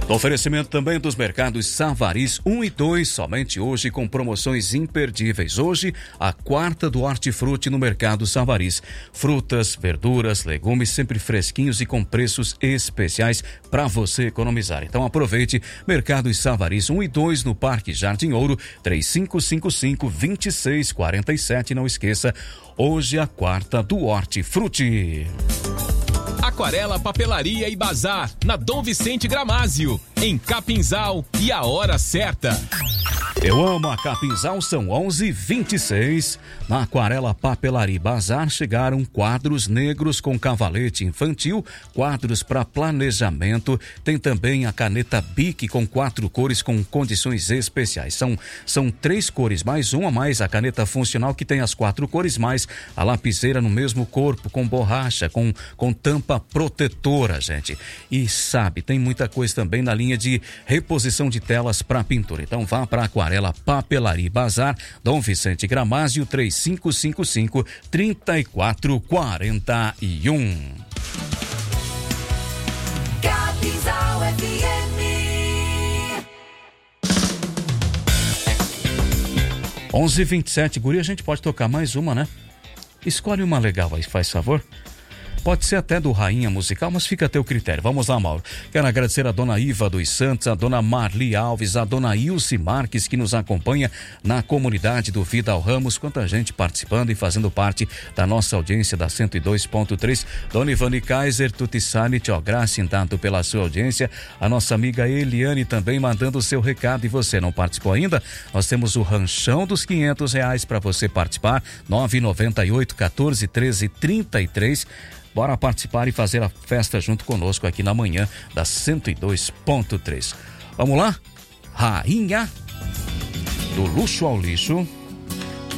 Oferecimento também dos mercados Savaris 1 e 2, somente hoje com promoções imperdíveis. Hoje, a quarta do Hortifruti no mercado Savaris. Frutas, verduras, legumes sempre fresquinhos e com preços especiais para você economizar. Então aproveite Mercados Savaris 1 e 2 no Parque Jardim Ouro, 3555-2647. Não esqueça, hoje a quarta do Hortifruti. Aquarela Papelaria e Bazar, na Dom Vicente Gramázio, em Capinzal, e a hora certa. Eu amo a Capinzal, são 11h26. Na Aquarela Papelaria e Bazar chegaram quadros negros com cavalete infantil, quadros para planejamento. Tem também a caneta Bic com 4 cores com condições especiais. São 3 cores mais uma, mais a caneta funcional que tem as 4 cores, mais a lapiseira no mesmo corpo, com borracha, com tampa protetora, gente. E sabe, tem muita coisa também na linha de reposição de telas para pintura. Então vá para Aquarela Papelaria e Bazar, Dom Vicente Gramázio, 3555-3441. Capinzal FM. 11h27, guri, a gente pode tocar mais uma, né? Escolhe uma legal aí, faz favor. Pode ser até do Rainha Musical, mas fica a teu critério. Vamos lá, Mauro. Quero agradecer a dona Iva dos Santos, a dona Marli Alves, a dona Ilse Marques, que nos acompanha na comunidade do Vidal Ramos. Quanta gente participando e fazendo parte da nossa audiência da 102.3. Dona Ivani Kaiser, tutti sani, tchau, graça, tanto pela sua audiência. A nossa amiga Eliane também mandando o seu recado. E você não participou ainda? Nós temos o ranchão dos R$500 para você participar. 998 14 13 33. Bora participar e fazer a festa junto conosco aqui na manhã da 102.3. Vamos lá? Rainha do Luxo ao Lixo.